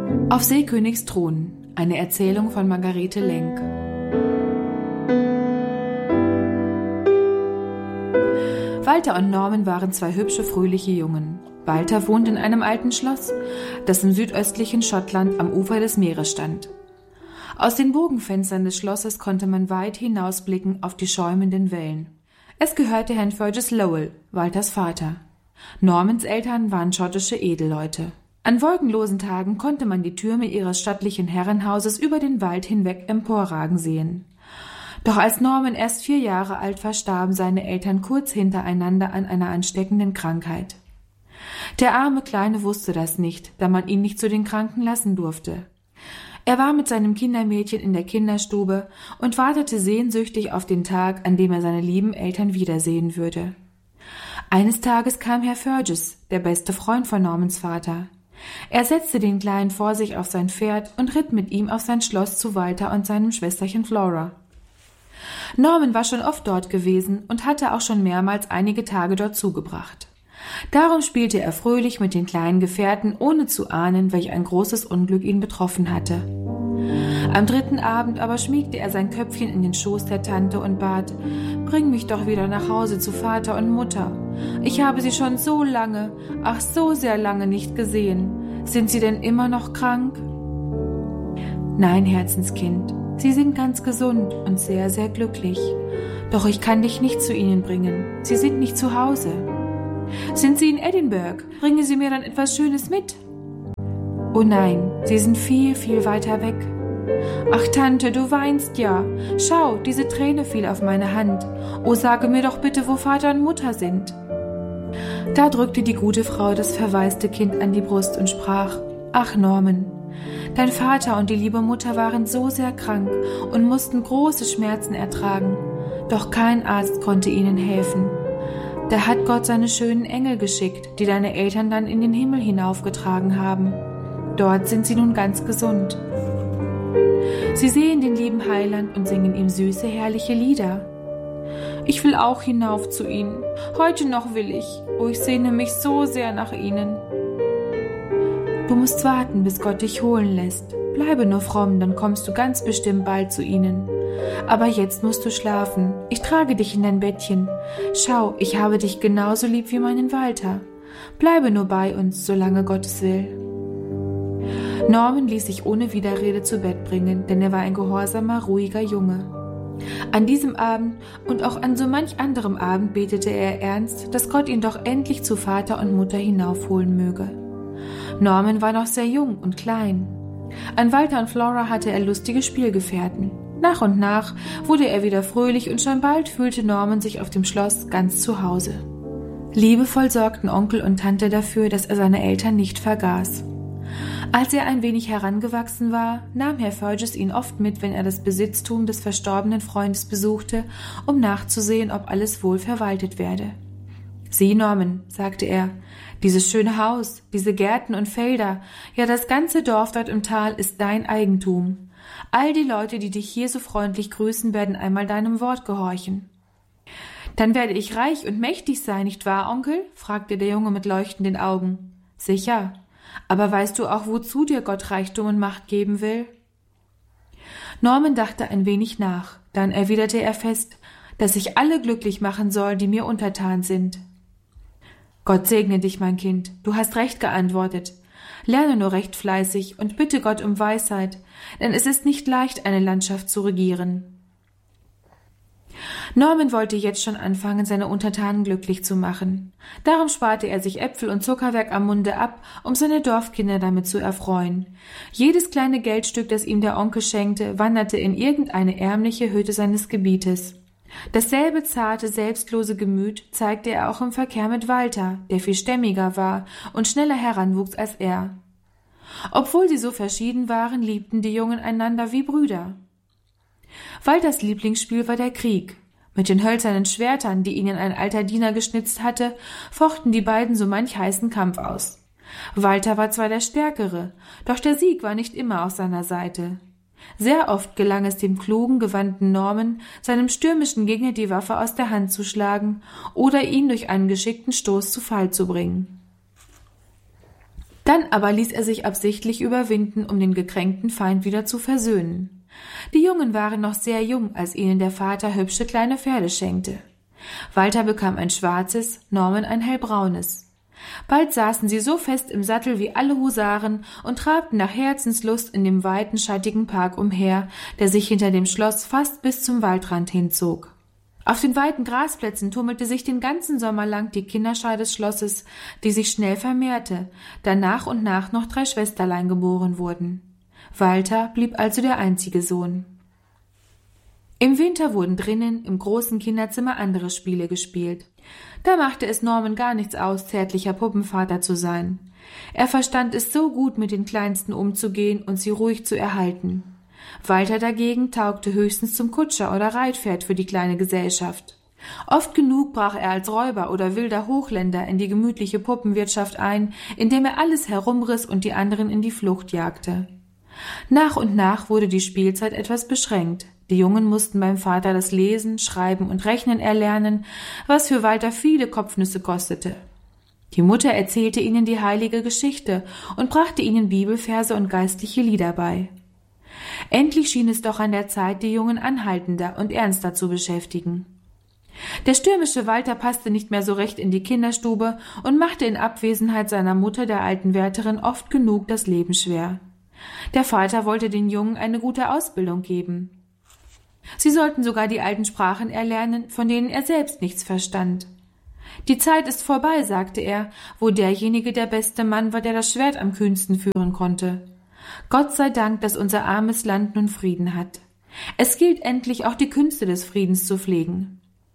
Auf Seekönigs Thron, eine Erzählung von Margarete Lenk. Walter und Norman waren zwei hübsche, fröhliche Jungen. Walter wohnte in einem alten Schloss, das im südöstlichen Schottland am Ufer des Meeres stand. Aus den Bogenfenstern des Schlosses konnte man weit hinausblicken auf die schäumenden Wellen. Es gehörte Herrn Fergus Lowell, Walters Vater. Normans Eltern waren schottische Edelleute. An wolkenlosen Tagen konnte man die Türme ihres stattlichen Herrenhauses über den Wald hinweg emporragen sehen. Doch als Norman erst 4 Jahre alt war, starben seine Eltern kurz hintereinander an einer ansteckenden Krankheit. Der arme Kleine wusste das nicht, da man ihn nicht zu den Kranken lassen durfte. Er war mit seinem Kindermädchen in der Kinderstube und wartete sehnsüchtig auf den Tag, an dem er seine lieben Eltern wiedersehen würde. Eines Tages kam Herr Fergus, der beste Freund von Normans Vater. Er setzte den Kleinen vor sich auf sein Pferd und ritt mit ihm auf sein Schloss zu Walter und seinem Schwesterchen Flora. Norman war schon oft dort gewesen und hatte auch schon mehrmals einige Tage dort zugebracht. Darum spielte er fröhlich mit den kleinen Gefährten, ohne zu ahnen, welch ein großes Unglück ihn betroffen hatte. Am 3. Abend aber schmiegte er sein Köpfchen in den Schoß der Tante und bat: »Bring mich doch wieder nach Hause zu Vater und Mutter. Ich habe sie schon so lange, ach so sehr lange nicht gesehen. Sind sie denn immer noch krank?« »Nein, Herzenskind, sie sind ganz gesund und sehr, sehr glücklich. Doch ich kann dich nicht zu ihnen bringen. Sie sind nicht zu Hause.« »Sind sie in Edinburgh? Bringen Sie mir dann etwas Schönes mit?« »Oh nein, sie sind viel, viel weiter weg.« »Ach Tante, du weinst ja. Schau, diese Träne fiel auf meine Hand. Oh, sage mir doch bitte, wo Vater und Mutter sind.« Da drückte die gute Frau das verwaiste Kind an die Brust und sprach: »Ach Norman, dein Vater und die liebe Mutter waren so sehr krank und mussten große Schmerzen ertragen. Doch kein Arzt konnte ihnen helfen. Da hat Gott seine schönen Engel geschickt, die deine Eltern dann in den Himmel hinaufgetragen haben. Dort sind sie nun ganz gesund. Sie sehen den lieben Heiland und singen ihm süße, herrliche Lieder. Ich will auch hinauf zu ihnen. Heute noch will ich. Oh, ich sehne mich so sehr nach ihnen.« »Du musst warten, bis Gott dich holen lässt. Bleibe nur fromm, dann kommst du ganz bestimmt bald zu ihnen. Aber jetzt musst du schlafen. Ich trage dich in dein Bettchen. Schau, ich habe dich genauso lieb wie meinen Walter. Bleibe nur bei uns, solange Gott es will.« Norman ließ sich ohne Widerrede zu Bett bringen, denn er war ein gehorsamer, ruhiger Junge. An diesem Abend und auch an so manch anderem Abend betete er ernst, dass Gott ihn doch endlich zu Vater und Mutter hinaufholen möge. Norman war noch sehr jung und klein. An Walter und Flora hatte er lustige Spielgefährten. Nach und nach wurde er wieder fröhlich und schon bald fühlte Norman sich auf dem Schloss ganz zu Hause. Liebevoll sorgten Onkel und Tante dafür, dass er seine Eltern nicht vergaß. Als er ein wenig herangewachsen war, nahm Herr Fergus ihn oft mit, wenn er das Besitztum des verstorbenen Freundes besuchte, um nachzusehen, ob alles wohl verwaltet werde. »Sieh, Norman«, sagte er, »dieses schöne Haus, diese Gärten und Felder, ja das ganze Dorf dort im Tal ist dein Eigentum. All die Leute, die dich hier so freundlich grüßen, werden einmal deinem Wort gehorchen.« »Dann werde ich reich und mächtig sein, nicht wahr, Onkel?« fragte der Junge mit leuchtenden Augen. »Sicher. Aber weißt du auch, wozu dir Gott Reichtum und Macht geben will?« Norman dachte ein wenig nach. Dann erwiderte er fest, dass ich alle glücklich machen soll, die mir untertan sind. »Gott segne dich, mein Kind. Du hast recht geantwortet. Lerne nur recht fleißig und bitte Gott um Weisheit, denn es ist nicht leicht, eine Landschaft zu regieren.« Norman wollte jetzt schon anfangen, seine Untertanen glücklich zu machen. Darum sparte er sich Äpfel und Zuckerwerk am Munde ab, um seine Dorfkinder damit zu erfreuen. Jedes kleine Geldstück, das ihm der Onkel schenkte, wanderte in irgendeine ärmliche Hütte seines Gebietes. Dasselbe zarte, selbstlose Gemüt zeigte er auch im Verkehr mit Walter, der viel stämmiger war und schneller heranwuchs als er. Obwohl sie so verschieden waren, liebten die Jungen einander wie Brüder. Walters Lieblingsspiel war der Krieg. Mit den hölzernen Schwertern, die ihnen ein alter Diener geschnitzt hatte, fochten die beiden so manch heißen Kampf aus. Walter war zwar der Stärkere, doch der Sieg war nicht immer auf seiner Seite. Sehr oft gelang es dem klugen, gewandten Norman, seinem stürmischen Gegner die Waffe aus der Hand zu schlagen oder ihn durch einen geschickten Stoß zu Fall zu bringen. Dann aber ließ er sich absichtlich überwinden, um den gekränkten Feind wieder zu versöhnen. Die Jungen waren noch sehr jung, als ihnen der Vater hübsche kleine Pferde schenkte. Walter bekam ein schwarzes, Norman ein hellbraunes. Bald saßen sie so fest im Sattel wie alle Husaren und trabten nach Herzenslust in dem weiten, schattigen Park umher, der sich hinter dem Schloss fast bis zum Waldrand hinzog. Auf den weiten Grasplätzen tummelte sich den ganzen Sommer lang die Kinderschar des Schlosses, die sich schnell vermehrte, da nach und nach noch 3 Schwesterlein geboren wurden. Walter blieb also der einzige Sohn. Im Winter wurden drinnen im großen Kinderzimmer andere Spiele gespielt. Da machte es Norman gar nichts aus, zärtlicher Puppenvater zu sein. Er verstand es so gut, mit den Kleinsten umzugehen und sie ruhig zu erhalten. Walter dagegen taugte höchstens zum Kutscher oder Reitpferd für die kleine Gesellschaft. Oft genug brach er als Räuber oder wilder Hochländer in die gemütliche Puppenwirtschaft ein, indem er alles herumriss und die anderen in die Flucht jagte. Nach und nach wurde die Spielzeit etwas beschränkt. Die Jungen mussten beim Vater das Lesen, Schreiben und Rechnen erlernen, was für Walter viele Kopfnüsse kostete. Die Mutter erzählte ihnen die heilige Geschichte und brachte ihnen Bibelverse und geistliche Lieder bei. Endlich schien es doch an der Zeit, die Jungen anhaltender und ernster zu beschäftigen. Der stürmische Walter passte nicht mehr so recht in die Kinderstube und machte in Abwesenheit seiner Mutter, der alten Wärterin, oft genug das Leben schwer. Der Vater wollte den Jungen eine gute Ausbildung geben. Sie sollten sogar die alten Sprachen erlernen, von denen er selbst nichts verstand. Die Zeit ist vorbei, sagte er, wo derjenige der beste Mann war, der das Schwert am kühnsten führen konnte. Gott sei Dank, dass unser armes Land nun Frieden hat. Es gilt endlich auch die Künste des Friedens zu pflegen.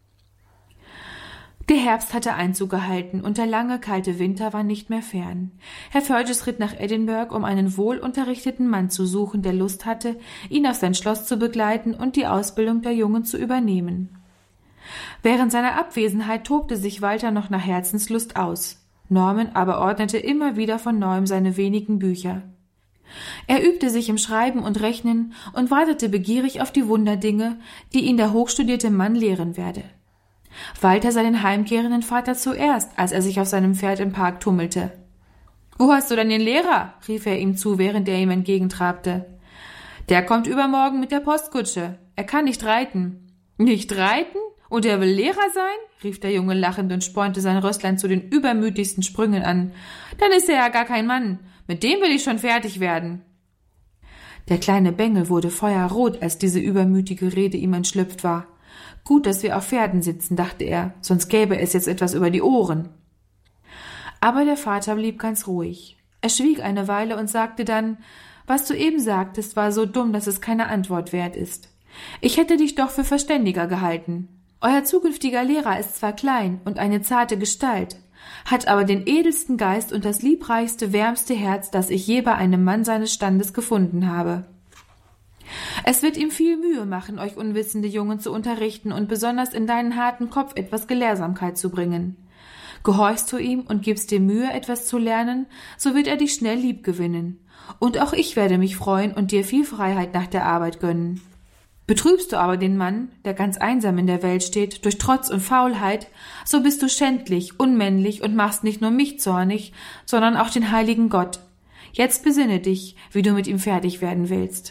Der Herbst hatte Einzug gehalten und der lange, kalte Winter war nicht mehr fern. Herr Fergus ritt nach Edinburgh, um einen wohlunterrichteten Mann zu suchen, der Lust hatte, ihn auf sein Schloss zu begleiten und die Ausbildung der Jungen zu übernehmen. Während seiner Abwesenheit tobte sich Walter noch nach Herzenslust aus. Norman aber ordnete immer wieder von neuem seine wenigen Bücher. Er übte sich im Schreiben und Rechnen und wartete begierig auf die Wunderdinge, die ihn der hochstudierte Mann lehren werde. Walter sah den heimkehrenden Vater zuerst, als er sich auf seinem Pferd im Park tummelte. »Wo hast du denn den Lehrer?« rief er ihm zu, während er ihm entgegentrabte. »Der kommt übermorgen mit der Postkutsche. Er kann nicht reiten.« »Nicht reiten? Und er will Lehrer sein?« rief der Junge lachend und spornte sein Rösslein zu den übermütigsten Sprüngen an. »Dann ist er ja gar kein Mann. Mit dem will ich schon fertig werden.« Der kleine Bengel wurde feuerrot, als diese übermütige Rede ihm entschlüpft war. Gut, dass wir auf Pferden sitzen, dachte er, sonst gäbe es jetzt etwas über die Ohren. Aber der Vater blieb ganz ruhig. Er schwieg eine Weile und sagte dann, »Was du eben sagtest, war so dumm, dass es keine Antwort wert ist. Ich hätte dich doch für verständiger gehalten. Euer zukünftiger Lehrer ist zwar klein und eine zarte Gestalt, hat aber den edelsten Geist und das liebreichste, wärmste Herz, das ich je bei einem Mann seines Standes gefunden habe. Es wird ihm viel Mühe machen, euch unwissende Jungen zu unterrichten und besonders in deinen harten Kopf etwas Gelehrsamkeit zu bringen. Gehorchst du ihm und gibst dir Mühe, etwas zu lernen, so wird er dich schnell liebgewinnen. Und auch ich werde mich freuen und dir viel Freiheit nach der Arbeit gönnen. Betrübst du aber den Mann, der ganz einsam in der Welt steht, durch Trotz und Faulheit, so bist du schändlich, unmännlich und machst nicht nur mich zornig, sondern auch den heiligen Gott. Jetzt besinne dich, wie du mit ihm fertig werden willst.«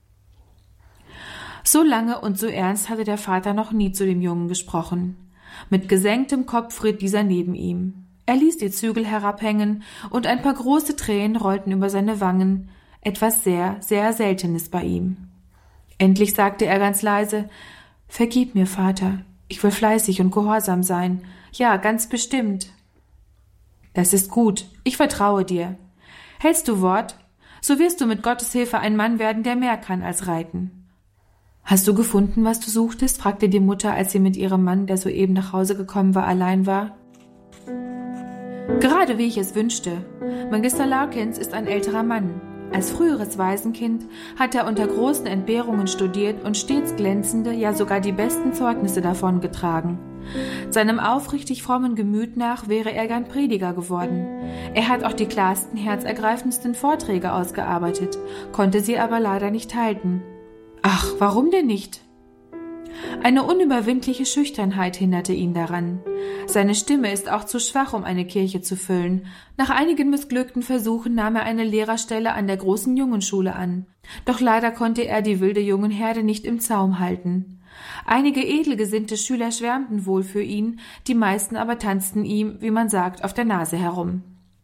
So lange und so ernst hatte der Vater noch nie zu dem Jungen gesprochen. Mit gesenktem Kopf ritt dieser neben ihm. Er ließ die Zügel herabhängen und ein paar große Tränen rollten über seine Wangen, etwas sehr, sehr Seltenes bei ihm. Endlich sagte er ganz leise, »Vergib mir, Vater, ich will fleißig und gehorsam sein, ja, ganz bestimmt.« »Das ist gut, ich vertraue dir. Hältst du Wort, so wirst du mit Gottes Hilfe ein Mann werden, der mehr kann als reiten.« »Hast du gefunden, was du suchtest?« fragte die Mutter, als sie mit ihrem Mann, der soeben nach Hause gekommen war, allein war. »Gerade wie ich es wünschte. Magister Larkins ist ein älterer Mann. Als früheres Waisenkind hat er unter großen Entbehrungen studiert und stets glänzende, ja sogar die besten Zeugnisse davongetragen. Seinem aufrichtig frommen Gemüt nach wäre er gern Prediger geworden. Er hat auch die klarsten, herzergreifendsten Vorträge ausgearbeitet, konnte sie aber leider nicht halten. »Ach, warum denn nicht?« Eine unüberwindliche Schüchternheit hinderte ihn daran. Seine Stimme ist auch zu schwach, um eine Kirche zu füllen. Nach einigen missglückten Versuchen nahm er eine Lehrerstelle an der großen Jungenschule an. Doch leider konnte er die wilde Jungenherde nicht im Zaum halten. Einige edelgesinnte Schüler schwärmten wohl für ihn, die meisten aber tanzten ihm, wie man sagt, auf der Nase herum.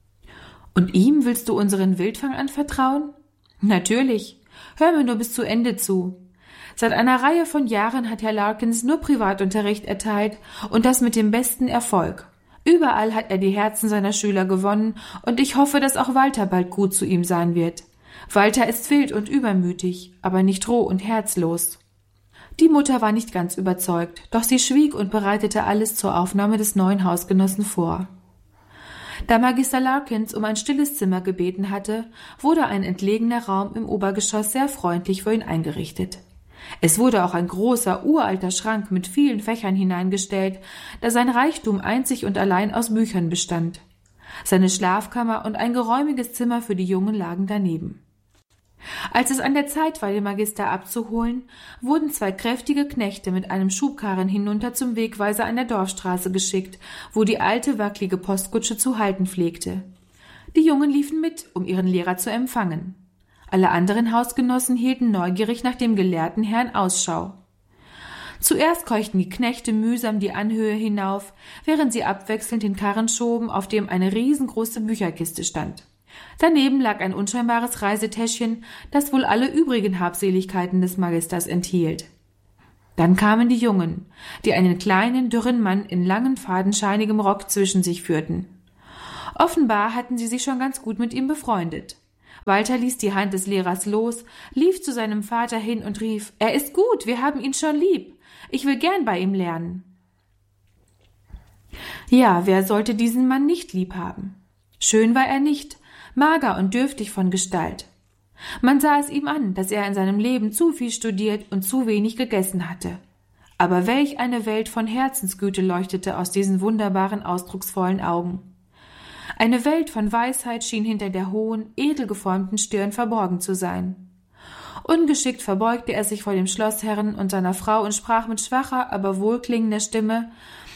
»Und ihm willst du unseren Wildfang anvertrauen?« »Natürlich. Hör mir nur bis zu Ende zu. Seit einer Reihe von Jahren hat Herr Larkins nur Privatunterricht erteilt und das mit dem besten Erfolg. Überall hat er die Herzen seiner Schüler gewonnen und ich hoffe, dass auch Walter bald gut zu ihm sein wird. Walter ist wild und übermütig, aber nicht roh und herzlos.« Die Mutter war nicht ganz überzeugt, doch sie schwieg und bereitete alles zur Aufnahme des neuen Hausgenossen vor. Da Magister Larkins um ein stilles Zimmer gebeten hatte, wurde ein entlegener Raum im Obergeschoss sehr freundlich für ihn eingerichtet. Es wurde auch ein großer, uralter Schrank mit vielen Fächern hineingestellt, da sein Reichtum einzig und allein aus Büchern bestand. Seine Schlafkammer und ein geräumiges Zimmer für die Jungen lagen daneben. Als es an der Zeit war, den Magister abzuholen, wurden 2 kräftige Knechte mit einem Schubkarren hinunter zum Wegweiser an der Dorfstraße geschickt, wo die alte, wackelige Postkutsche zu halten pflegte. Die Jungen liefen mit, um ihren Lehrer zu empfangen. Alle anderen Hausgenossen hielten neugierig nach dem gelehrten Herrn Ausschau. Zuerst keuchten die Knechte mühsam die Anhöhe hinauf, während sie abwechselnd den Karren schoben, auf dem eine riesengroße Bücherkiste stand. Daneben lag ein unscheinbares Reisetäschchen, das wohl alle übrigen Habseligkeiten des Magisters enthielt. Dann kamen die Jungen, die einen kleinen, dürren Mann in langem, fadenscheinigem Rock zwischen sich führten. Offenbar hatten sie sich schon ganz gut mit ihm befreundet. Walter ließ die Hand des Lehrers los, lief zu seinem Vater hin und rief: »Er ist gut, wir haben ihn schon lieb. Ich will gern bei ihm lernen.« Ja, wer sollte diesen Mann nicht lieb haben? Schön war er nicht, mager und dürftig von Gestalt. Man sah es ihm an, dass er in seinem Leben zu viel studiert und zu wenig gegessen hatte. Aber welch eine Welt von Herzensgüte leuchtete aus diesen wunderbaren, ausdrucksvollen Augen. Eine Welt von Weisheit schien hinter der hohen, edel geformten Stirn verborgen zu sein. Ungeschickt verbeugte er sich vor dem Schlossherrn und seiner Frau und sprach mit schwacher, aber wohlklingender Stimme: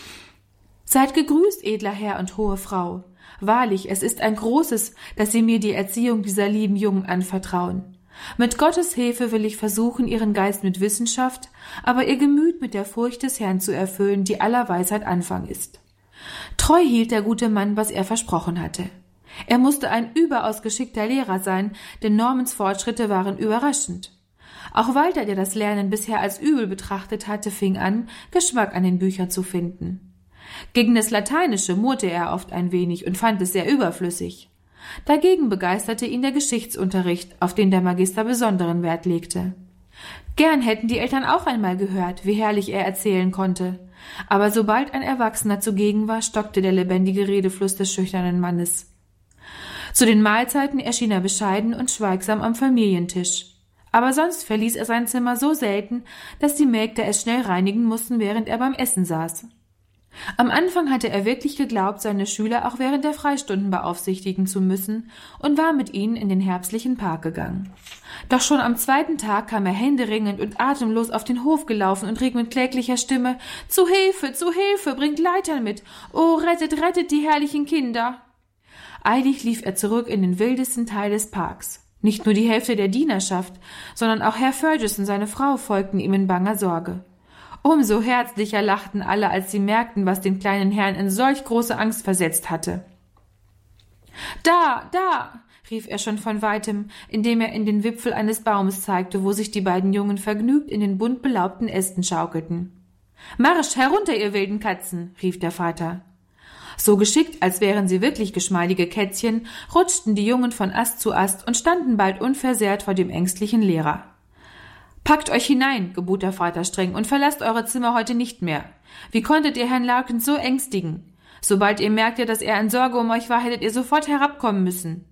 »Seid gegrüßt, edler Herr und hohe Frau. Wahrlich, es ist ein Großes, dass Sie mir die Erziehung dieser lieben Jungen anvertrauen. Mit Gottes Hilfe will ich versuchen, Ihren Geist mit Wissenschaft, aber Ihr Gemüt mit der Furcht des Herrn zu erfüllen, die aller Weisheit Anfang ist.« Treu hielt der gute Mann, was er versprochen hatte. Er musste ein überaus geschickter Lehrer sein, denn Normans Fortschritte waren überraschend. Auch Walter, der das Lernen bisher als übel betrachtet hatte, fing an, Geschmack an den Büchern zu finden. Gegen das Lateinische murrte er oft ein wenig und fand es sehr überflüssig. Dagegen begeisterte ihn der Geschichtsunterricht, auf den der Magister besonderen Wert legte. Gern hätten die Eltern auch einmal gehört, wie herrlich er erzählen konnte. Aber sobald ein Erwachsener zugegen war, stockte der lebendige Redefluss des schüchternen Mannes. Zu den Mahlzeiten erschien er bescheiden und schweigsam am Familientisch. Aber sonst verließ er sein Zimmer so selten, dass die Mägde es schnell reinigen mussten, während er beim Essen saß. Am Anfang hatte er wirklich geglaubt, seine Schüler auch während der Freistunden beaufsichtigen zu müssen und war mit ihnen in den herbstlichen Park gegangen. Doch schon am 2. Tag kam er händeringend und atemlos auf den Hof gelaufen und rief mit kläglicher Stimme: »Zu Hilfe, bringt Leitern mit! Oh, rettet, rettet die herrlichen Kinder!« Eilig lief er zurück in den wildesten Teil des Parks. Nicht nur die Hälfte der Dienerschaft, sondern auch Herr Fergus und seine Frau folgten ihm in banger Sorge. Umso herzlicher lachten alle, als sie merkten, was den kleinen Herrn in solch große Angst versetzt hatte. »Da«, rief er schon von weitem, indem er in den Wipfel eines Baumes zeigte, wo sich die beiden Jungen vergnügt in den bunt belaubten Ästen schaukelten. »Marsch, herunter, ihr wilden Katzen«, rief der Vater. So geschickt, als wären sie wirklich geschmeidige Kätzchen, rutschten die Jungen von Ast zu Ast und standen bald unversehrt vor dem ängstlichen Lehrer. »Packt euch hinein«, gebot der Vater streng, »und verlasst eure Zimmer heute nicht mehr. Wie konntet ihr Herrn Larkins so ängstigen? Sobald ihr merktet, dass er in Sorge um euch war, hättet ihr sofort herabkommen müssen.«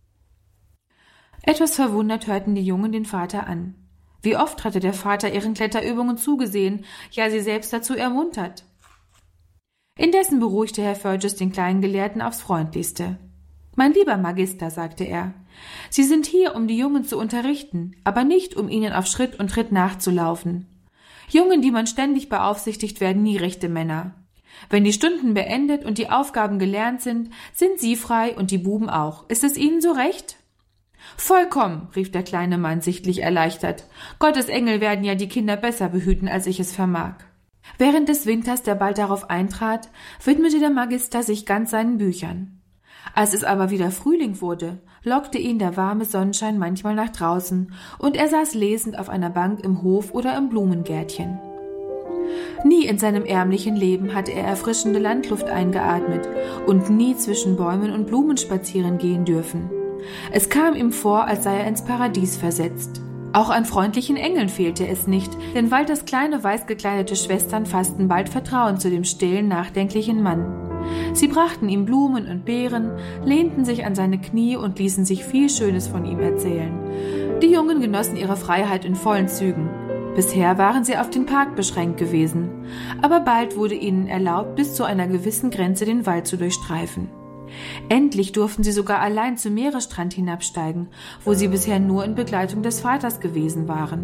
Etwas verwundert hörten die Jungen den Vater an. Wie oft hatte der Vater ihren Kletterübungen zugesehen, ja sie selbst dazu ermuntert. Indessen beruhigte Herr Fergus den kleinen Gelehrten aufs Freundlichste. »Mein lieber Magister«, sagte er, »Sie sind hier, um die Jungen zu unterrichten, aber nicht, um ihnen auf Schritt und Tritt nachzulaufen. Jungen, die man ständig beaufsichtigt, werden nie rechte Männer. Wenn die Stunden beendet und die Aufgaben gelernt sind, sind sie frei und die Buben auch. Ist es Ihnen so recht?« »Vollkommen«, rief der kleine Mann sichtlich erleichtert. »Gottes Engel werden ja die Kinder besser behüten, als ich es vermag.« Während des Winters, der bald darauf eintrat, widmete der Magister sich ganz seinen Büchern. Als es aber wieder Frühling wurde, lockte ihn der warme Sonnenschein manchmal nach draußen und er saß lesend auf einer Bank im Hof oder im Blumengärtchen. Nie in seinem ärmlichen Leben hatte er erfrischende Landluft eingeatmet und nie zwischen Bäumen und Blumen spazieren gehen dürfen. Es kam ihm vor, als sei er ins Paradies versetzt. Auch an freundlichen Engeln fehlte es nicht, denn Walters kleine weiß gekleidete Schwestern fassten bald Vertrauen zu dem stillen, nachdenklichen Mann. Sie brachten ihm Blumen und Beeren, lehnten sich an seine Knie und ließen sich viel Schönes von ihm erzählen. Die Jungen genossen ihre Freiheit in vollen Zügen. Bisher waren sie auf den Park beschränkt gewesen, aber bald wurde ihnen erlaubt, bis zu einer gewissen Grenze den Wald zu durchstreifen. Endlich durften sie sogar allein zum Meeresstrand hinabsteigen, wo sie bisher nur in Begleitung des Vaters gewesen waren.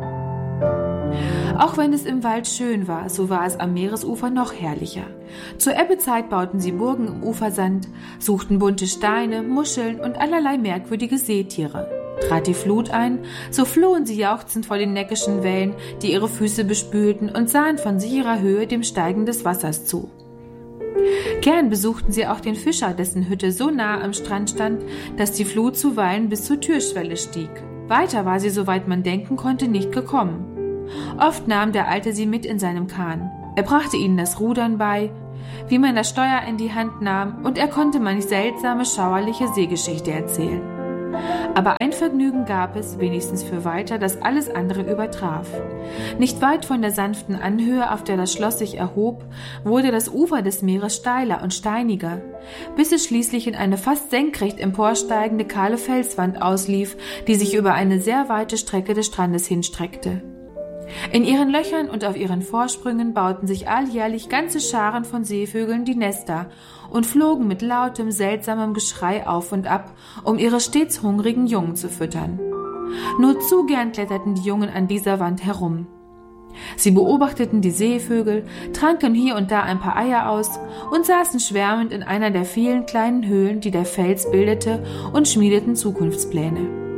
Auch wenn es im Wald schön war, so war es am Meeresufer noch herrlicher. Zur Ebbezeit bauten sie Burgen im Ufersand, suchten bunte Steine, Muscheln und allerlei merkwürdige Seetiere. Trat die Flut ein, so flohen sie jauchzend vor den neckischen Wellen, die ihre Füße bespülten, und sahen von sicherer Höhe dem Steigen des Wassers zu. Gern besuchten sie auch den Fischer, dessen Hütte so nah am Strand stand, dass die Flut zuweilen bis zur Türschwelle stieg. Weiter war sie, soweit man denken konnte, nicht gekommen. Oft nahm der Alte sie mit in seinem Kahn. Er brachte ihnen das Rudern bei, wie man das Steuer in die Hand nahm, und er konnte manch seltsame, schauerliche Seegeschichte erzählen. Aber ein Vergnügen gab es, wenigstens für Walter, das alles andere übertraf. Nicht weit von der sanften Anhöhe, auf der das Schloss sich erhob, wurde das Ufer des Meeres steiler und steiniger, bis es schließlich in eine fast senkrecht emporsteigende kahle Felswand auslief, die sich über eine sehr weite Strecke des Strandes hinstreckte. In ihren Löchern und auf ihren Vorsprüngen bauten sich alljährlich ganze Scharen von Seevögeln die Nester und flogen mit lautem, seltsamem Geschrei auf und ab, um ihre stets hungrigen Jungen zu füttern. Nur zu gern kletterten die Jungen an dieser Wand herum. Sie beobachteten die Seevögel, tranken hier und da ein paar Eier aus und saßen schwärmend in einer der vielen kleinen Höhlen, die der Fels bildete, und schmiedeten Zukunftspläne.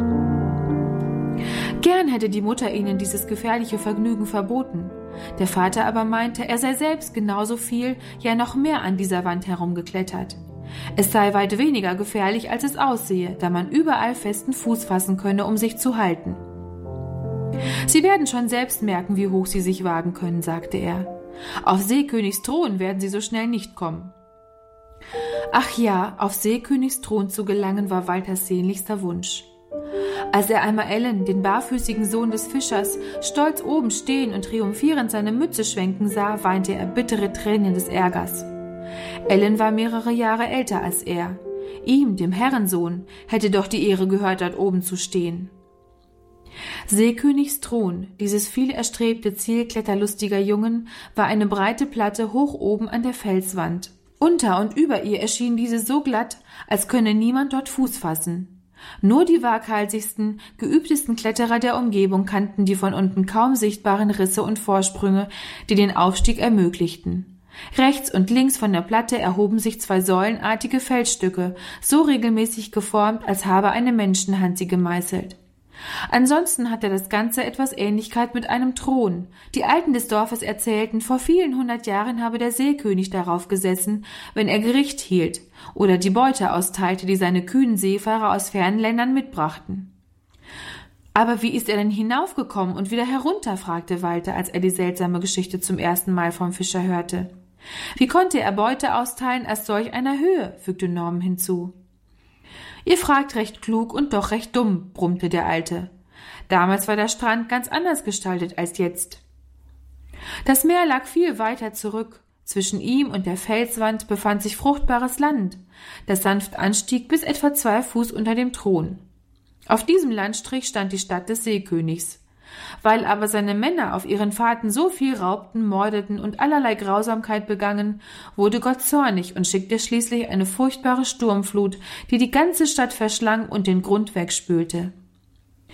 Gern hätte die Mutter ihnen dieses gefährliche Vergnügen verboten. Der Vater aber meinte, er sei selbst genauso viel, ja noch mehr an dieser Wand herumgeklettert. Es sei weit weniger gefährlich, als es aussehe, da man überall festen Fuß fassen könne, um sich zu halten. Sie werden schon selbst merken, wie hoch sie sich wagen können, sagte er. Auf Seekönigs Thron werden sie so schnell nicht kommen. Ach ja, auf Seekönigs Thron zu gelangen, war Walters sehnlichster Wunsch. Als er einmal Ellen, den barfüßigen Sohn des Fischers, stolz oben stehen und triumphierend seine Mütze schwenken sah, weinte er bittere Tränen des Ärgers. Ellen war mehrere Jahre älter als er. Ihm, dem Herrensohn, hätte doch die Ehre gehört, dort oben zu stehen. Seekönigs Thron, dieses viel erstrebte Ziel kletterlustiger Jungen, war eine breite Platte hoch oben an der Felswand. Unter und über ihr erschien diese so glatt, als könne niemand dort Fuß fassen. Nur die waghalsigsten, geübtesten Kletterer der Umgebung kannten die von unten kaum sichtbaren Risse und Vorsprünge, die den Aufstieg ermöglichten. Rechts und links von der Platte erhoben sich zwei säulenartige Felsstücke, so regelmäßig geformt, als habe eine Menschenhand sie gemeißelt. Ansonsten hatte das Ganze etwas Ähnlichkeit mit einem Thron. Die Alten des Dorfes erzählten, vor vielen 100 Jahren habe der Seekönig darauf gesessen, wenn er Gericht hielt oder die Beute austeilte, die seine kühnen Seefahrer aus fernen Ländern mitbrachten. »Aber wie ist er denn hinaufgekommen und wieder herunter?« fragte Walter, als er die seltsame Geschichte zum ersten Mal vom Fischer hörte. »Wie konnte er Beute austeilen aus solch einer Höhe?« fügte Norman hinzu. »Ihr fragt recht klug und doch recht dumm«, brummte der Alte. »Damals war der Strand ganz anders gestaltet als jetzt. Das Meer lag viel weiter zurück. Zwischen ihm und der Felswand befand sich fruchtbares Land, das sanft anstieg bis etwa 2 Fuß unter dem Thron. Auf diesem Landstrich stand die Stadt des Seekönigs. Weil aber seine Männer auf ihren Fahrten so viel raubten, mordeten und allerlei Grausamkeit begangen, wurde Gott zornig und schickte schließlich eine furchtbare Sturmflut, die die ganze Stadt verschlang und den Grund wegspülte.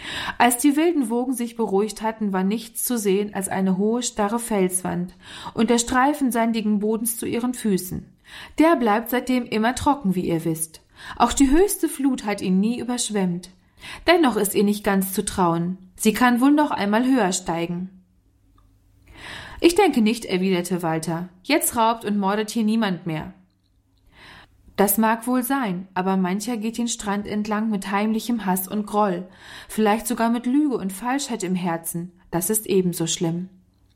Als die wilden Wogen sich beruhigt hatten, war nichts zu sehen als eine hohe, starre Felswand und der Streifen sandigen Bodens zu ihren Füßen. Der bleibt seitdem immer trocken, wie ihr wisst. Auch die höchste Flut hat ihn nie überschwemmt. Dennoch ist ihr nicht ganz zu trauen. Sie kann wohl noch einmal höher steigen. Ich denke nicht, erwiderte Walter. Jetzt raubt und mordet hier niemand mehr. Das mag wohl sein, aber mancher geht den Strand entlang mit heimlichem Hass und Groll, vielleicht sogar mit Lüge und Falschheit im Herzen. Das ist ebenso schlimm.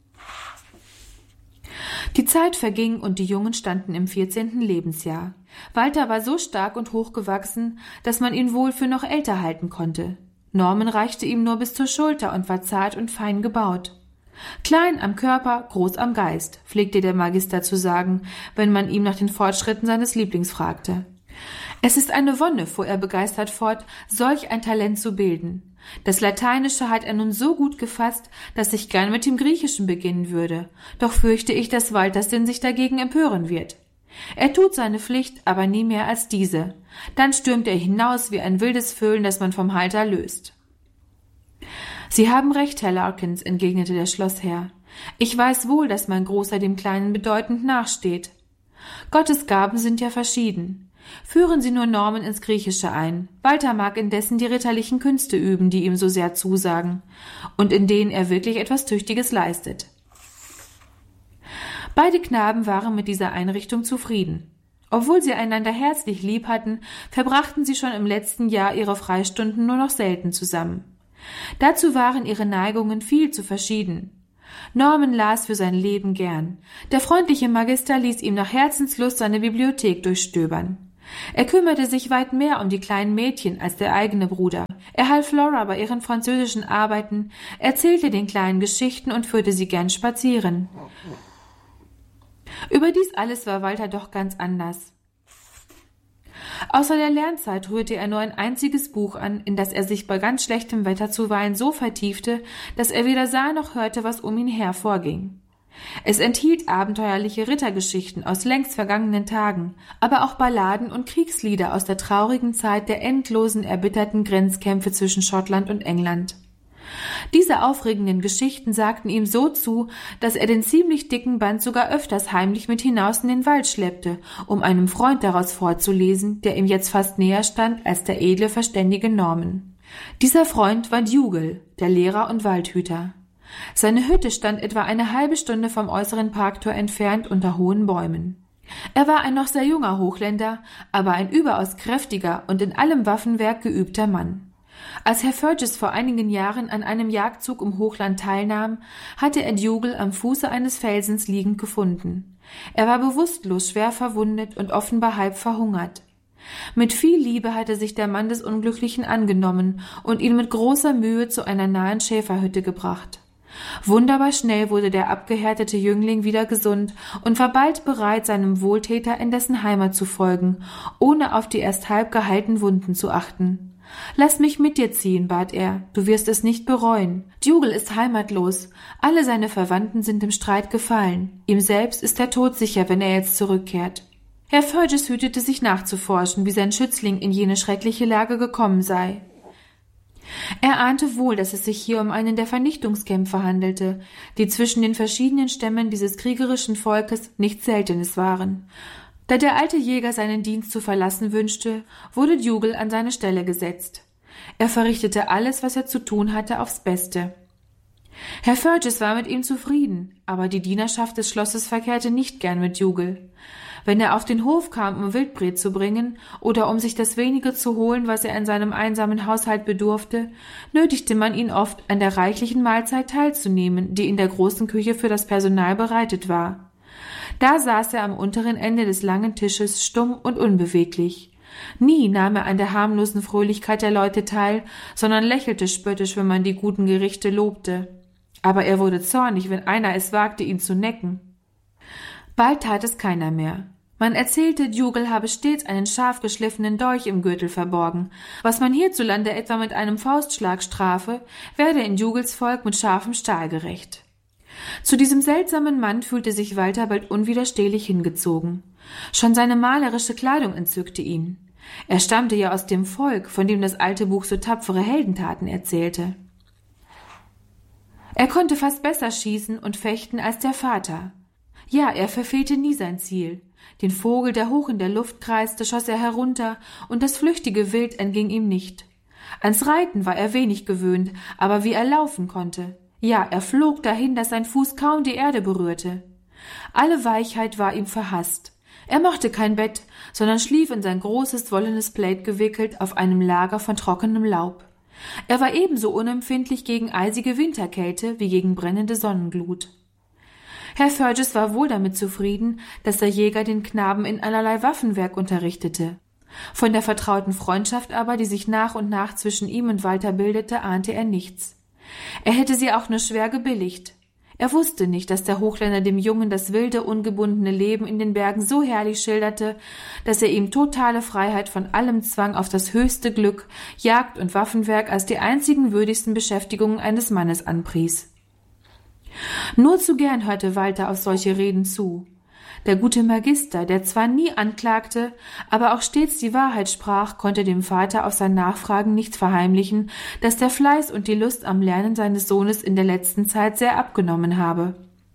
Die Zeit verging und die Jungen standen im 14. Lebensjahr. Walter war so stark und hochgewachsen, dass man ihn wohl für noch älter halten konnte. Norman reichte ihm nur bis zur Schulter und war zart und fein gebaut. Klein am Körper, groß am Geist, pflegte der Magister zu sagen, wenn man ihm nach den Fortschritten seines Lieblings fragte. Es ist eine Wonne, fuhr er begeistert fort, solch ein Talent zu bilden. Das Lateinische hat er nun so gut gefasst, dass ich gern mit dem Griechischen beginnen würde, doch fürchte ich, dass Waltersinn sich dagegen empören wird. Er tut seine Pflicht, aber nie mehr als diese. Dann stürmt er hinaus wie ein wildes Vögeln, das man vom Halter löst. »Sie haben recht, Herr Larkins«, entgegnete der Schlossherr. »Ich weiß wohl, dass mein Großer dem Kleinen bedeutend nachsteht. Gottes Gaben sind ja verschieden. Führen Sie nur Norman ins Griechische ein. Walter mag indessen die ritterlichen Künste üben, die ihm so sehr zusagen und in denen er wirklich etwas Tüchtiges leistet.« Beide Knaben waren mit dieser Einrichtung zufrieden. Obwohl sie einander herzlich lieb hatten, verbrachten sie schon im letzten Jahr ihre Freistunden nur noch selten zusammen. Dazu waren ihre Neigungen viel zu verschieden. Norman las für sein Leben gern. Der freundliche Magister ließ ihm nach Herzenslust seine Bibliothek durchstöbern. Er kümmerte sich weit mehr um die kleinen Mädchen als der eigene Bruder. Er half Flora bei ihren französischen Arbeiten, erzählte den Kleinen Geschichten und führte sie gern spazieren. Über dies alles war Walter doch ganz anders. Außer der Lernzeit rührte er nur ein einziges Buch an, in das er sich bei ganz schlechtem Wetter zuweilen so vertiefte, dass er weder sah noch hörte, was um ihn her vorging. Es enthielt abenteuerliche Rittergeschichten aus längst vergangenen Tagen, aber auch Balladen und Kriegslieder aus der traurigen Zeit der endlosen, erbitterten Grenzkämpfe zwischen Schottland und England. Diese aufregenden Geschichten sagten ihm so zu, dass er den ziemlich dicken Band sogar öfters heimlich mit hinaus in den Wald schleppte, um einem Freund daraus vorzulesen, der ihm jetzt fast näher stand als der edle, verständige Norman. Dieser Freund war Dougal, der Lehrer und Waldhüter. Seine Hütte stand etwa eine halbe Stunde vom äußeren Parktor entfernt unter hohen Bäumen. Er war ein noch sehr junger Hochländer, aber ein überaus kräftiger und in allem Waffenwerk geübter Mann. Als Herr Fergus vor einigen Jahren an einem Jagdzug im Hochland teilnahm, hatte er Dougal am Fuße eines Felsens liegend gefunden. Er war bewusstlos, schwer verwundet und offenbar halb verhungert. Mit viel Liebe hatte sich der Mann des Unglücklichen angenommen und ihn mit großer Mühe zu einer nahen Schäferhütte gebracht. Wunderbar schnell wurde der abgehärtete Jüngling wieder gesund und war bald bereit, seinem Wohltäter in dessen Heimat zu folgen, ohne auf die erst halb geheilten Wunden zu achten. »Lass mich mit dir ziehen«, bat er, »du wirst es nicht bereuen. Dougal ist heimatlos, alle seine Verwandten sind im Streit gefallen. Ihm selbst ist der Tod sicher, wenn er jetzt zurückkehrt.« Herr Fergus hütete sich nachzuforschen, wie sein Schützling in jene schreckliche Lage gekommen sei. Er ahnte wohl, dass es sich hier um einen der Vernichtungskämpfe handelte, die zwischen den verschiedenen Stämmen dieses kriegerischen Volkes nichts Seltenes waren. Da der alte Jäger seinen Dienst zu verlassen wünschte, wurde Dougal an seine Stelle gesetzt. Er verrichtete alles, was er zu tun hatte, aufs Beste. Herr Fergus war mit ihm zufrieden, aber die Dienerschaft des Schlosses verkehrte nicht gern mit Dougal. Wenn er auf den Hof kam, um Wildbret zu bringen oder um sich das wenige zu holen, was er in seinem einsamen Haushalt bedurfte, nötigte man ihn oft, an der reichlichen Mahlzeit teilzunehmen, die in der großen Küche für das Personal bereitet war. Da saß er am unteren Ende des langen Tisches, stumm und unbeweglich. Nie nahm er an der harmlosen Fröhlichkeit der Leute teil, sondern lächelte spöttisch, wenn man die guten Gerichte lobte. Aber er wurde zornig, wenn einer es wagte, ihn zu necken. Bald tat es keiner mehr. Man erzählte, Dougal habe stets einen scharf geschliffenen Dolch im Gürtel verborgen. Was man hierzulande etwa mit einem Faustschlag strafe, werde in Dougals Volk mit scharfem Stahl gerecht. Zu diesem seltsamen Mann fühlte sich Walter bald unwiderstehlich hingezogen. Schon seine malerische Kleidung entzückte ihn. Er stammte ja aus dem Volk, von dem das alte Buch so tapfere Heldentaten erzählte. Er konnte fast besser schießen und fechten als der Vater. Ja, er verfehlte nie sein Ziel. Den Vogel, der hoch in der Luft kreiste, schoss er herunter, und das flüchtige Wild entging ihm nicht. Ans Reiten war er wenig gewöhnt, aber wie er laufen konnte. Ja, er flog dahin, dass sein Fuß kaum die Erde berührte. Alle Weichheit war ihm verhasst. Er mochte kein Bett, sondern schlief in sein großes wollenes Plaid gewickelt auf einem Lager von trockenem Laub. Er war ebenso unempfindlich gegen eisige Winterkälte wie gegen brennende Sonnenglut. Herr Fergus war wohl damit zufrieden, dass der Jäger den Knaben in allerlei Waffenwerk unterrichtete. Von der vertrauten Freundschaft aber, die sich nach und nach zwischen ihm und Walter bildete, ahnte er nichts. Er hätte sie auch nur schwer gebilligt. Er wusste nicht, dass der Hochländer dem Jungen das wilde, ungebundene Leben in den Bergen so herrlich schilderte, dass er ihm totale Freiheit von allem Zwang auf das höchste Glück, Jagd und Waffenwerk als die einzigen würdigsten Beschäftigungen eines Mannes anpries. Nur zu gern hörte Walter auf solche Reden zu. Der gute Magister, der zwar nie anklagte, aber auch stets die Wahrheit sprach, konnte dem Vater auf sein Nachfragen nicht verheimlichen, dass der Fleiß und die Lust am Lernen seines Sohnes in der letzten Zeit sehr abgenommen habe.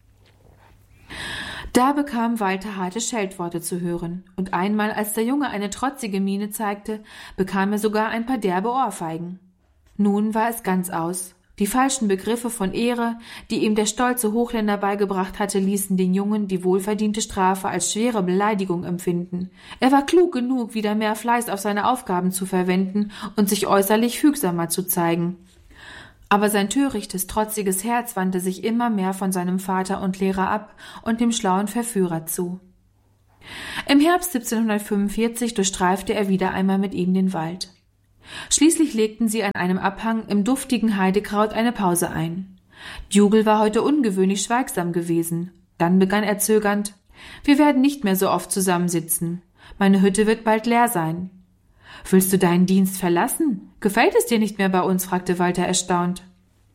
Da bekam Walter harte Scheltworte zu hören, und einmal, als der Junge eine trotzige Miene zeigte, bekam er sogar ein paar derbe Ohrfeigen. Nun war es ganz aus. Die falschen Begriffe von Ehre, die ihm der stolze Hochländer beigebracht hatte, ließen den Jungen die wohlverdiente Strafe als schwere Beleidigung empfinden. Er war klug genug, wieder mehr Fleiß auf seine Aufgaben zu verwenden und sich äußerlich fügsamer zu zeigen. Aber sein törichtes, trotziges Herz wandte sich immer mehr von seinem Vater und Lehrer ab und dem schlauen Verführer zu. Im Herbst 1745 durchstreifte er wieder einmal mit ihm den Wald. Schließlich legten sie an einem Abhang im duftigen Heidekraut eine Pause ein. Dougal war heute ungewöhnlich schweigsam gewesen. Dann begann er zögernd: »Wir werden nicht mehr so oft zusammensitzen. Meine Hütte wird bald leer sein.« »Willst du deinen Dienst verlassen? Gefällt es dir nicht mehr bei uns?« fragte Walter erstaunt.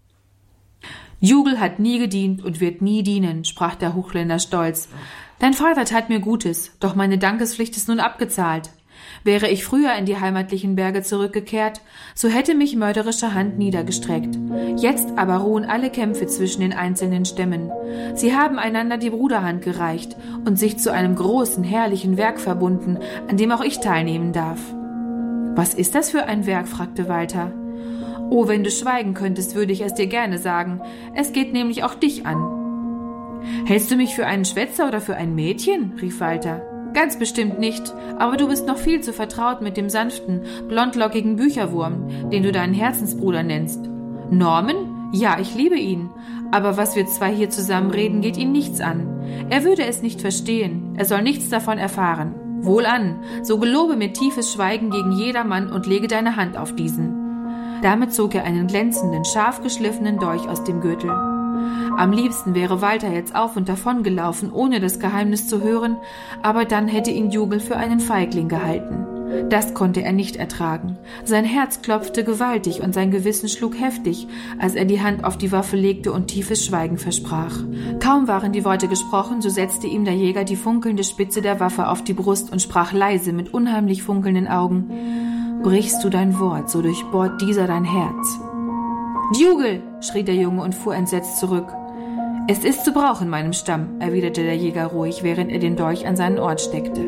»Dougal hat nie gedient und wird nie dienen«, sprach der Hochländer stolz. »Dein Vater tat mir Gutes, doch meine Dankespflicht ist nun abgezahlt. Wäre ich früher in die heimatlichen Berge zurückgekehrt, so hätte mich mörderische Hand niedergestreckt. Jetzt aber ruhen alle Kämpfe zwischen den einzelnen Stämmen. Sie haben einander die Bruderhand gereicht und sich zu einem großen, herrlichen Werk verbunden, an dem auch ich teilnehmen darf.« »Was ist das für ein Werk?« fragte Walter. »Oh, wenn du schweigen könntest, würde ich es dir gerne sagen. Es geht nämlich auch dich an.« »Hältst du mich für einen Schwätzer oder für ein Mädchen?« rief Walter. »Ganz bestimmt nicht, aber du bist noch viel zu vertraut mit dem sanften, blondlockigen Bücherwurm, den du deinen Herzensbruder nennst. Norman? Ja, ich liebe ihn, aber was wir zwei hier zusammen reden, geht ihn nichts an. Er würde es nicht verstehen, er soll nichts davon erfahren. Wohlan, so gelobe mir tiefes Schweigen gegen jedermann und lege deine Hand auf diesen.« Damit zog er einen glänzenden, scharf geschliffenen Dolch aus dem Gürtel. Am liebsten wäre Walter jetzt auf und davon gelaufen, ohne das Geheimnis zu hören, aber dann hätte ihn Dougal für einen Feigling gehalten. Das konnte er nicht ertragen. Sein Herz klopfte gewaltig und sein Gewissen schlug heftig, als er die Hand auf die Waffe legte und tiefes Schweigen versprach. Kaum waren die Worte gesprochen, so setzte ihm der Jäger die funkelnde Spitze der Waffe auf die Brust und sprach leise mit unheimlich funkelnden Augen: »Brichst du dein Wort, so durchbohrt dieser dein Herz.« »Dougal«, schrie der Junge und fuhr entsetzt zurück. »Es ist zu brauchen in meinem Stamm«, erwiderte der Jäger ruhig, während er den Dolch an seinen Ort steckte.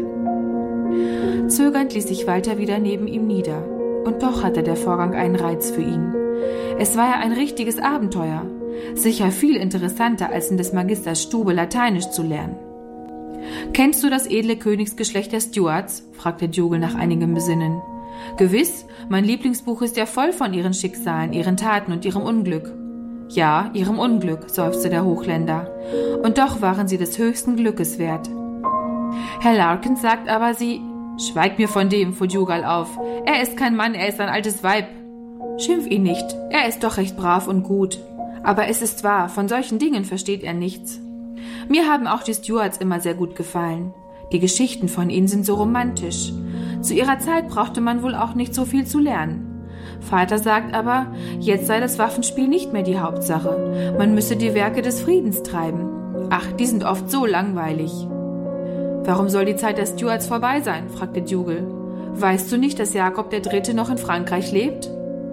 Zögernd ließ sich Walter wieder neben ihm nieder. Und doch hatte der Vorgang einen Reiz für ihn. Es war ja ein richtiges Abenteuer. Sicher viel interessanter, als in des Magisters Stube Lateinisch zu lernen. »Kennst du das edle Königsgeschlecht der Stuarts?« fragte Dougal nach einigem Besinnen. »Gewiss, mein Lieblingsbuch ist ja voll von ihren Schicksalen, ihren Taten und ihrem Unglück.« »Ja, ihrem Unglück«, seufzte der Hochländer. »Und doch waren sie des höchsten Glückes wert. Herr Larkin sagt aber, sie...« »Schweig mir von dem«, fuhr Dougal auf. »Er ist kein Mann, er ist ein altes Weib.« »Schimpf ihn nicht, er ist doch recht brav und gut. Aber es ist wahr, von solchen Dingen versteht er nichts. Mir haben auch die Stuarts immer sehr gut gefallen. Die Geschichten von ihnen sind so romantisch. Zu ihrer Zeit brauchte man wohl auch nicht so viel zu lernen. Vater sagt aber, jetzt sei das Waffenspiel nicht mehr die Hauptsache. Man müsse die Werke des Friedens treiben. Ach, die sind oft so langweilig.« »Warum soll die Zeit der Stuarts vorbei sein?« fragte Dougal. Weißt du nicht, dass Jakob der Dritte noch in Frankreich lebt?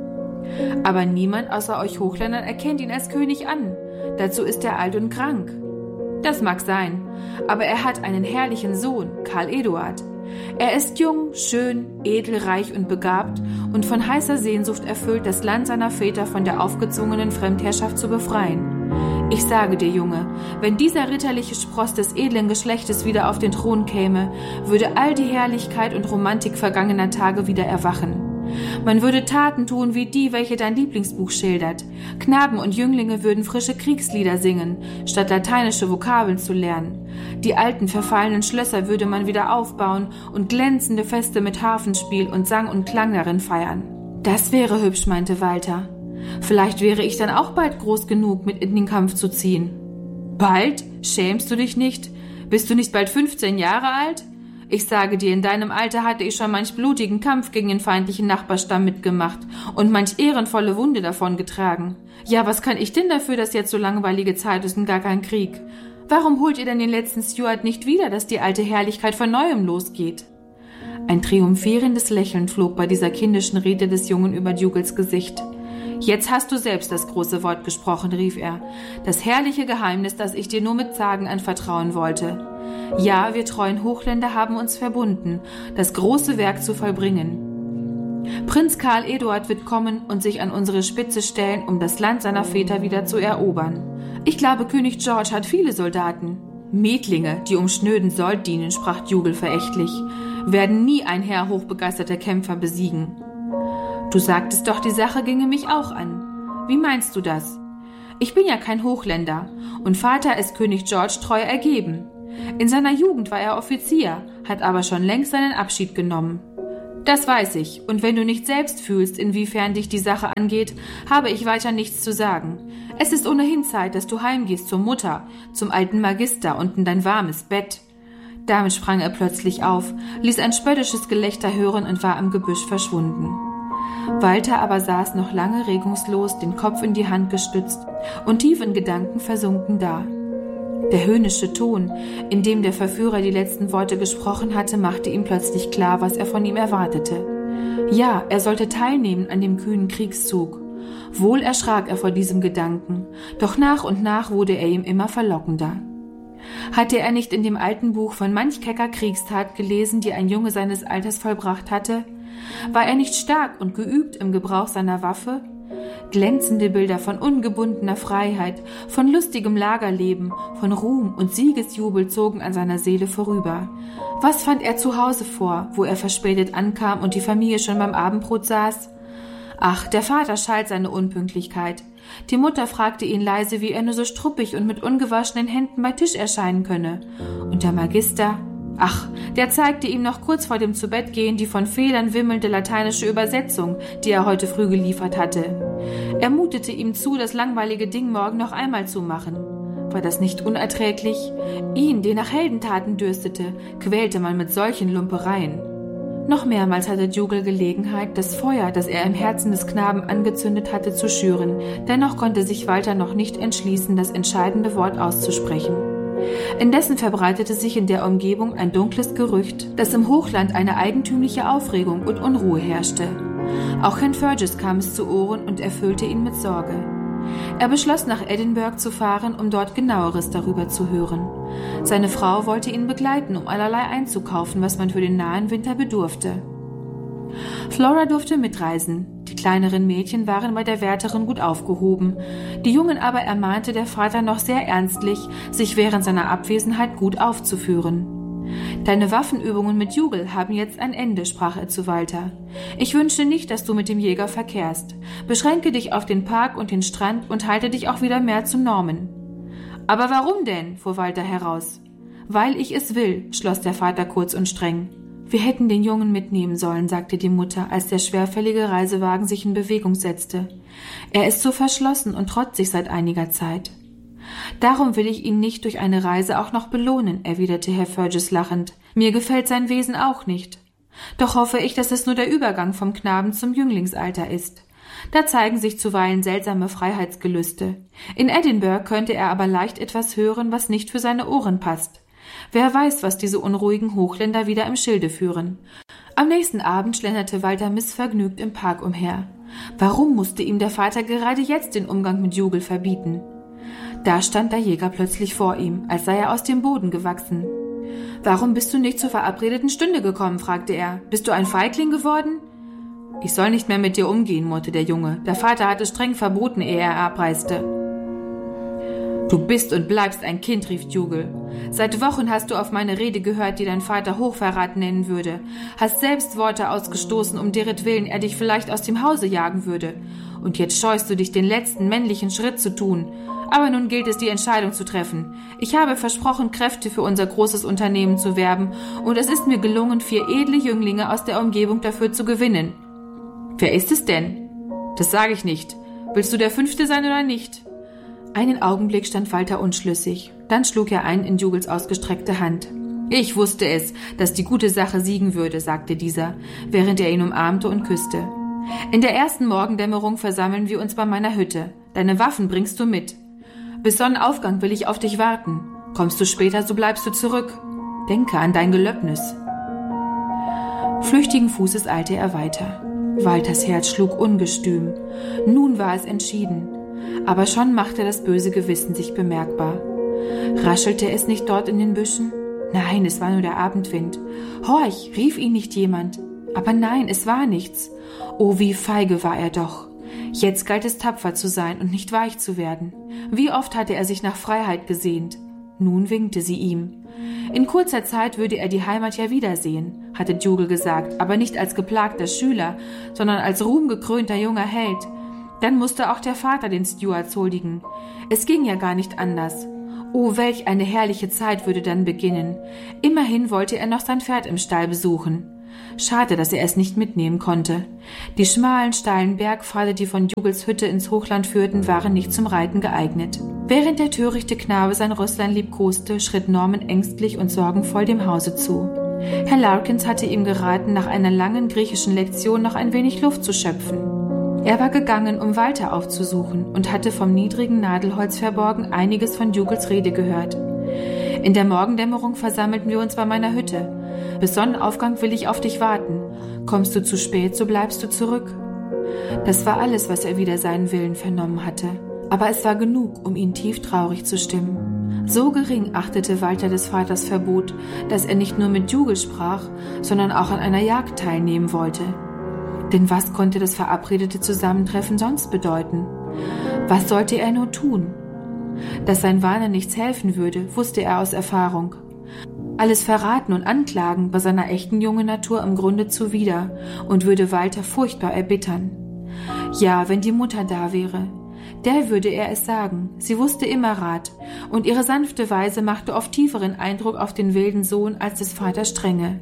Aber niemand außer euch Hochländern erkennt ihn als König an. Dazu ist er alt und krank. Das mag sein, aber er hat einen herrlichen Sohn, Karl Eduard. Er ist jung, schön, edel, reich und begabt und von heißer Sehnsucht erfüllt, das Land seiner Väter von der aufgezwungenen Fremdherrschaft zu befreien. Ich sage dir, Junge, wenn dieser ritterliche Spross des edlen Geschlechtes wieder auf den Thron käme, würde all die Herrlichkeit und Romantik vergangener Tage wieder erwachen. Man würde Taten tun wie die, welche dein Lieblingsbuch schildert. Knaben und Jünglinge würden frische Kriegslieder singen, statt lateinische Vokabeln zu lernen. Die alten, verfallenen Schlösser würde man wieder aufbauen und glänzende Feste mit Harfenspiel und Sang und Klang darin feiern. Das wäre hübsch, meinte Walter. Vielleicht wäre ich dann auch bald groß genug, mit in den Kampf zu ziehen. Bald? Schämst du dich nicht? Bist du nicht bald 15 Jahre alt? Ich sage dir, in deinem Alter hatte ich schon manch blutigen Kampf gegen den feindlichen Nachbarstamm mitgemacht und manch ehrenvolle Wunde davongetragen. Ja, was kann ich denn dafür, dass jetzt so langweilige Zeit ist und gar kein Krieg? Warum holt ihr denn den letzten Stuart nicht wieder, dass die alte Herrlichkeit von Neuem losgeht? Ein triumphierendes Lächeln flog bei dieser kindischen Rede des Jungen über Dougal's Gesicht. Jetzt hast du selbst das große Wort gesprochen, rief er. Das herrliche Geheimnis, das ich dir nur mit Sagen anvertrauen wollte. Ja, wir treuen Hochländer haben uns verbunden, das große Werk zu vollbringen. Prinz Karl Eduard wird kommen und sich an unsere Spitze stellen, um das Land seiner Väter wieder zu erobern. Ich glaube, König George hat viele Soldaten. Mietlinge, die um schnöden Sold dienen, sprach Dougal verächtlich, werden nie ein Heer hochbegeisterter Kämpfer besiegen. Du sagtest doch, die Sache ginge mich auch an. Wie meinst du das? Ich bin ja kein Hochländer und Vater ist König George treu ergeben. In seiner Jugend war er Offizier, hat aber schon längst seinen Abschied genommen. Das weiß ich, und wenn du nicht selbst fühlst, inwiefern dich die Sache angeht, habe ich weiter nichts zu sagen. Es ist ohnehin Zeit, dass du heimgehst zur Mutter, zum alten Magister und in dein warmes Bett. Damit sprang er plötzlich auf, ließ ein spöttisches Gelächter hören und war im Gebüsch verschwunden. Walter aber saß noch lange regungslos, den Kopf in die Hand gestützt und tief in Gedanken versunken da. Der höhnische Ton, in dem der Verführer die letzten Worte gesprochen hatte, machte ihm plötzlich klar, was er von ihm erwartete. Ja, er sollte teilnehmen an dem kühnen Kriegszug. Wohl erschrak er vor diesem Gedanken, doch nach und nach wurde er ihm immer verlockender. Hatte er nicht in dem alten Buch von manch kecker Kriegstat gelesen, die ein Junge seines Alters vollbracht hatte? War er nicht stark und geübt im Gebrauch seiner Waffe? Glänzende Bilder von ungebundener Freiheit, von lustigem Lagerleben, von Ruhm und Siegesjubel zogen an seiner Seele vorüber. Was fand er zu Hause vor, wo er verspätet ankam und die Familie schon beim Abendbrot saß? Ach, der Vater schalt seine Unpünktlichkeit. Die Mutter fragte ihn leise, wie er nur so struppig und mit ungewaschenen Händen bei Tisch erscheinen könne. Und der Magister? Ach, der zeigte ihm noch kurz vor dem Zubettgehen die von Fehlern wimmelnde lateinische Übersetzung, die er heute früh geliefert hatte. Er mutete ihm zu, das langweilige Ding morgen noch einmal zu machen. War das nicht unerträglich? Ihn, der nach Heldentaten dürstete, quälte man mit solchen Lumpereien. Noch mehrmals hatte Dougal Gelegenheit, das Feuer, das er im Herzen des Knaben angezündet hatte, zu schüren. Dennoch konnte sich Walter noch nicht entschließen, das entscheidende Wort auszusprechen. Indessen verbreitete sich in der Umgebung ein dunkles Gerücht, dass im Hochland eine eigentümliche Aufregung und Unruhe herrschte. Auch Herrn Fergus kam es zu Ohren und erfüllte ihn mit Sorge. Er beschloss, nach Edinburgh zu fahren, um dort Genaueres darüber zu hören. Seine Frau wollte ihn begleiten, um allerlei einzukaufen, was man für den nahen Winter bedurfte. Flora durfte mitreisen. Die kleineren Mädchen waren bei der Wärterin gut aufgehoben. Die Jungen aber ermahnte der Vater noch sehr ernstlich, sich während seiner Abwesenheit gut aufzuführen. »Deine Waffenübungen mit Dougal haben jetzt ein Ende«, sprach er zu Walter. »Ich wünsche nicht, dass du mit dem Jäger verkehrst. Beschränke dich auf den Park und den Strand und halte dich auch wieder mehr zu Norman.« »Aber warum denn?«, fuhr Walter heraus. »Weil ich es will«, schloss der Vater kurz und streng. »Wir hätten den Jungen mitnehmen sollen«, sagte die Mutter, als der schwerfällige Reisewagen sich in Bewegung setzte. »Er ist so verschlossen und trotzig seit einiger Zeit.« »Darum will ich ihn nicht durch eine Reise auch noch belohnen«, erwiderte Herr Fergus lachend. »Mir gefällt sein Wesen auch nicht. Doch hoffe ich, dass es nur der Übergang vom Knaben zum Jünglingsalter ist. Da zeigen sich zuweilen seltsame Freiheitsgelüste. In Edinburgh könnte er aber leicht etwas hören, was nicht für seine Ohren passt. Wer weiß, was diese unruhigen Hochländer wieder im Schilde führen. Am nächsten Abend schlenderte Walter missvergnügt im Park umher. Warum musste ihm der Vater gerade jetzt den Umgang mit Jugel verbieten? Da stand der Jäger plötzlich vor ihm, als sei er aus dem Boden gewachsen. »Warum bist du nicht zur verabredeten Stunde gekommen?« fragte er. »Bist du ein Feigling geworden?« »Ich soll nicht mehr mit dir umgehen«, murrte der Junge. Der Vater hatte streng verboten, ehe er abreiste. »Du bist und bleibst ein Kind«, rief Jugel. »Seit Wochen hast du auf meine Rede gehört, die dein Vater Hochverrat nennen würde. Hast selbst Worte ausgestoßen, um deretwillen er dich vielleicht aus dem Hause jagen würde. Und jetzt scheust du dich, den letzten männlichen Schritt zu tun. Aber nun gilt es, die Entscheidung zu treffen. Ich habe versprochen, Kräfte für unser großes Unternehmen zu werben, und es ist mir gelungen, 4 edle Jünglinge aus der Umgebung dafür zu gewinnen.« »Wer ist es denn?« »Das sage ich nicht. Willst du der 5. sein oder nicht?« Einen Augenblick stand Walter unschlüssig. Dann schlug er ein in Jugels ausgestreckte Hand. »Ich wusste es, dass die gute Sache siegen würde«, sagte dieser, während er ihn umarmte und küsste. »In der ersten Morgendämmerung versammeln wir uns bei meiner Hütte. Deine Waffen bringst du mit. Bis Sonnenaufgang will ich auf dich warten. Kommst du später, so bleibst du zurück. Denke an dein Gelöbnis.« Flüchtigen Fußes eilte er weiter. Walters Herz schlug ungestüm. Nun war es entschieden. Aber schon machte das böse Gewissen sich bemerkbar. Raschelte es nicht dort in den Büschen? Nein, es war nur der Abendwind. »Horch«, rief ihn nicht jemand. Aber nein, es war nichts. Oh, wie feige war er doch. Jetzt galt es, tapfer zu sein und nicht weich zu werden. Wie oft hatte er sich nach Freiheit gesehnt. Nun winkte sie ihm. In kurzer Zeit würde er die Heimat ja wiedersehen, hatte Jugel gesagt, aber nicht als geplagter Schüler, sondern als ruhmgekrönter junger Held. Dann musste auch der Vater den Stuarts huldigen. Es ging ja gar nicht anders. Oh, welch eine herrliche Zeit würde dann beginnen. Immerhin wollte er noch sein Pferd im Stall besuchen. Schade, dass er es nicht mitnehmen konnte. Die schmalen, steilen Bergpfade, die von Jugels Hütte ins Hochland führten, waren nicht zum Reiten geeignet. Während der törichte Knabe sein Rösslein liebkoste, schritt Norman ängstlich und sorgenvoll dem Hause zu. Herr Larkins hatte ihm geraten, nach einer langen griechischen Lektion noch ein wenig Luft zu schöpfen. Er war gegangen, um Walter aufzusuchen, und hatte vom niedrigen Nadelholz verborgen einiges von Jugels Rede gehört. »In der Morgendämmerung versammelten wir uns bei meiner Hütte. Bis Sonnenaufgang will ich auf dich warten. Kommst du zu spät, so bleibst du zurück.« Das war alles, was er wider seinen Willen vernommen hatte. Aber es war genug, um ihn tief traurig zu stimmen. So gering achtete Walter des Vaters Verbot, dass er nicht nur mit Jugel sprach, sondern auch an einer Jagd teilnehmen wollte. Denn was konnte das verabredete Zusammentreffen sonst bedeuten? Was sollte er nur tun? Dass sein Warnen nichts helfen würde, wusste er aus Erfahrung. Alles Verraten und Anklagen war seiner echten jungen Natur im Grunde zuwider und würde Walter furchtbar erbittern. Ja, wenn die Mutter da wäre, der würde er es sagen. Sie wusste immer Rat, und ihre sanfte Weise machte oft tieferen Eindruck auf den wilden Sohn als des Vaters Strenge.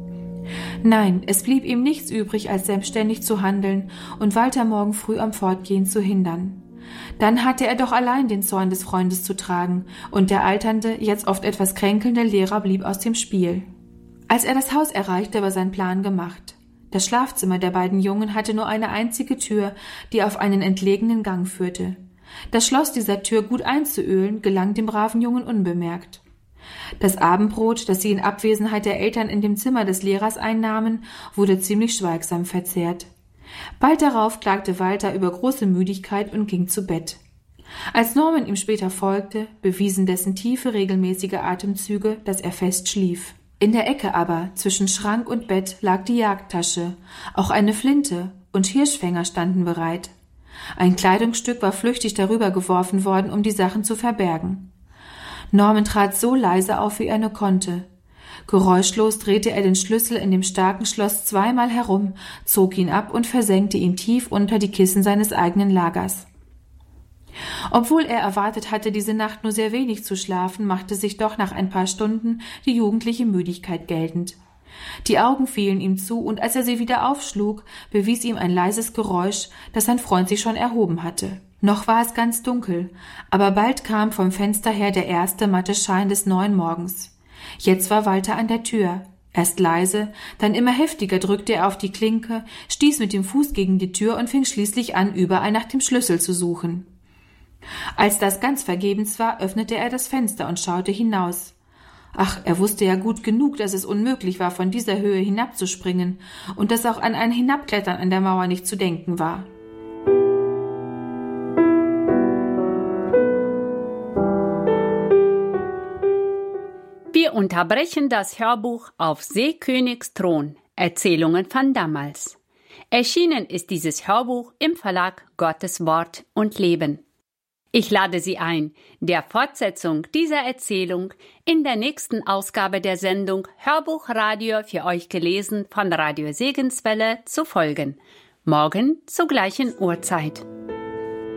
Nein, es blieb ihm nichts übrig, als selbstständig zu handeln und Walter morgen früh am Fortgehen zu hindern. Dann hatte er doch allein den Zorn des Freundes zu tragen, und der alternde, jetzt oft etwas kränkelnde Lehrer blieb aus dem Spiel. Als er das Haus erreichte, war sein Plan gemacht. Das Schlafzimmer der beiden Jungen hatte nur eine einzige Tür, die auf einen entlegenen Gang führte. Das Schloss dieser Tür gut einzuölen, gelang dem braven Jungen unbemerkt. Das Abendbrot, das sie in Abwesenheit der Eltern in dem Zimmer des Lehrers einnahmen, wurde ziemlich schweigsam verzehrt. Bald darauf klagte Walter über große Müdigkeit und ging zu Bett. Als Norman ihm später folgte, bewiesen dessen tiefe, regelmäßige Atemzüge, dass er fest schlief. In der Ecke aber, zwischen Schrank und Bett, lag die Jagdtasche, auch eine Flinte und Hirschfänger standen bereit. Ein Kleidungsstück war flüchtig darüber geworfen worden, um die Sachen zu verbergen. Norman trat so leise auf, wie er nur konnte. Geräuschlos drehte er den Schlüssel in dem starken Schloss zweimal herum, zog ihn ab und versenkte ihn tief unter die Kissen seines eigenen Lagers. Obwohl er erwartet hatte, diese Nacht nur sehr wenig zu schlafen, machte sich doch nach ein paar Stunden die jugendliche Müdigkeit geltend. Die Augen fielen ihm zu, und als er sie wieder aufschlug, bewies ihm ein leises Geräusch, dass sein Freund sich schon erhoben hatte. Noch war es ganz dunkel, aber bald kam vom Fenster her der erste matte Schein des neuen Morgens. Jetzt war Walter an der Tür. Erst leise, dann immer heftiger drückte er auf die Klinke, stieß mit dem Fuß gegen die Tür und fing schließlich an, überall nach dem Schlüssel zu suchen. Als das ganz vergebens war, öffnete er das Fenster und schaute hinaus. Ach, er wusste ja gut genug, dass es unmöglich war, von dieser Höhe hinabzuspringen und dass auch an ein Hinabklettern an der Mauer nicht zu denken war. Wir unterbrechen das Hörbuch auf Seekönigs Thron, Erzählungen von damals. Erschienen ist dieses Hörbuch im Verlag Gottes Wort und Leben. Ich lade Sie ein, der Fortsetzung dieser Erzählung in der nächsten Ausgabe der Sendung Hörbuchradio für euch gelesen von Radio Segenswelle zu folgen. Morgen zur gleichen Uhrzeit.